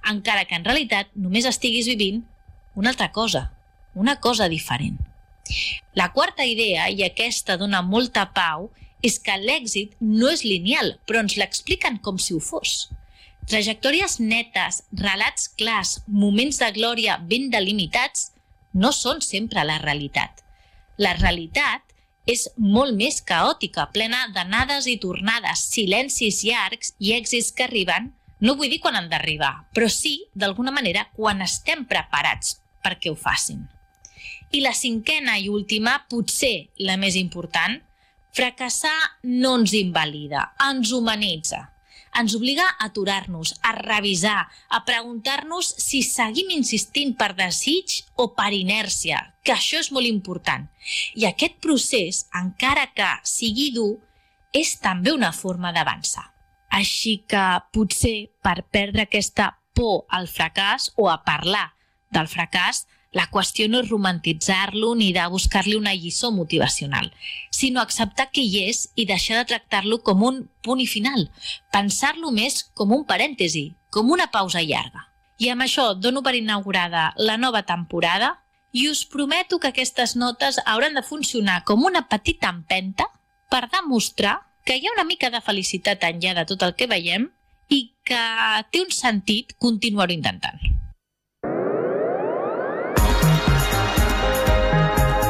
encara que en realitat només estiguis vivint una altra cosa, una cosa diferent. La quarta idea, i aquesta dona molta pau, és que l'èxit no és lineal, però ens l'expliquen com si ho fos. Trajectòries netes, relats clars, moments de glòria ben delimitats no són sempre la realitat. La realitat és molt més caòtica, plena d'anades i tornades, silencis llargs i èxits que arriben, no vull dir quan han d'arribar, però sí, d'alguna manera, quan estem preparats perquè ho facin. I la cinquena i última, potser la més important, fracassar no ens invalida, ens humanitza. Ens obliga a aturar-nos, a revisar, a preguntar-nos si seguim insistint per desig o per inèrcia, que això és molt important. I aquest procés, encara que sigui dur, és també una forma d'avançar. Així que potser per perdre aquesta por al fracàs o a parlar del fracàs, la qüestió no és romantitzar-lo ni de buscar-li una lliçó motivacional, sinó acceptar que hi és i deixar de tractar-lo com un punt i final, pensar-lo més com un parèntesi, com una pausa llarga. I amb això dono per inaugurada la nova temporada i us prometo que aquestes notes hauran de funcionar com una petita empenta per demostrar que hi ha una mica de felicitat enllà de tot el que veiem i que té un sentit continuar-ho intentant.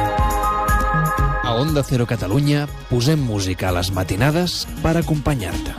A Onda Cero Catalunya posem música a les matinades per acompanyar-te.